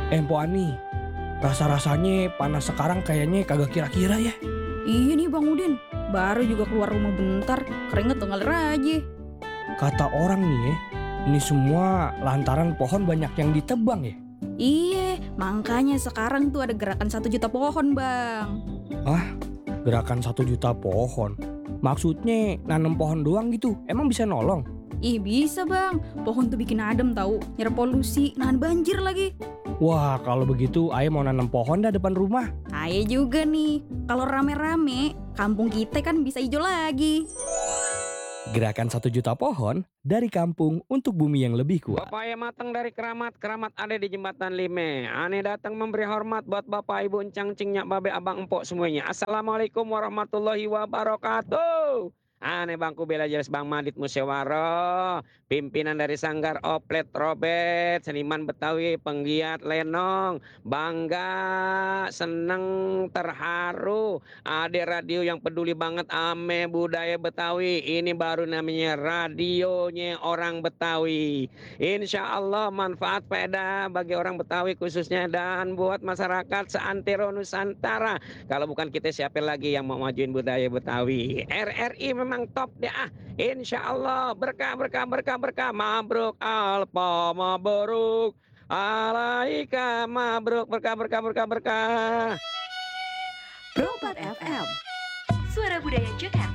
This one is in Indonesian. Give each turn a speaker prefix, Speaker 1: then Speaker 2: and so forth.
Speaker 1: Empo Ani, rasa-rasanya panas sekarang kayaknya kagak kira-kira ya.
Speaker 2: Iya nih Bang Udin, baru juga keluar rumah bentar, keringet tuh ngalir aja.
Speaker 1: Kata orang nih ya, ini semua lantaran pohon banyak yang ditebang ya.
Speaker 2: Iya, makanya sekarang tuh ada gerakan 1 juta pohon Bang.
Speaker 1: Ah, gerakan 1 juta pohon. Maksudnya nanam pohon doang gitu, emang bisa nolong?
Speaker 2: Ih bisa Bang, pohon tuh bikin adem tahu, nyerap polusi, nahan banjir lagi.
Speaker 1: Wah, kalau begitu Ayah mau nanam pohon dah depan rumah.
Speaker 2: Ayo juga nih, kalau rame-rame, kampung kita kan bisa hijau lagi.
Speaker 1: Gerakan 1 juta pohon dari kampung untuk bumi yang lebih kuat.
Speaker 3: Bapak ayah matang dari keramat, keramat ada di jembatan Lime. Ane datang memberi hormat buat bapak ibu encang cingnya babe abang empok semuanya. Assalamualaikum warahmatullahi wabarakatuh. Ane bangku bela jelas Bang Madit Musyawaro, pimpinan dari Sanggar Oplet Robet, seniman Betawi, penggiat lenong, bangga, seneng, terharu, ada radio yang peduli banget ame budaya Betawi. Ini baru namanya radionya orang Betawi. Insya Allah manfaat faedah bagi orang Betawi khususnya dan buat masyarakat seantero Nusantara. Kalau bukan kita siapa lagi yang mau majuin budaya Betawi? RRI memang top deh ah. Insya Allah berkah berkah berkah berkah. Mabruk alfa mabruk. Alaika mabruk berkah berkah berkah berkah.
Speaker 4: Pro 4 FM, suara budaya Jakarta.